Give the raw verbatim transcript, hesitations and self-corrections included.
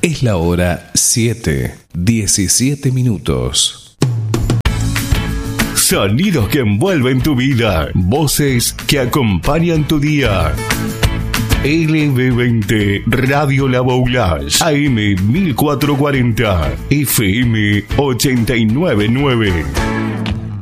Es la hora siete, diecisiete minutos. Sonidos que envuelven tu vida. Voces que acompañan tu día. L B veinte Radio La Boulage, A M mil cuatrocientos cuarenta, F M ochenta y nueve punto nueve.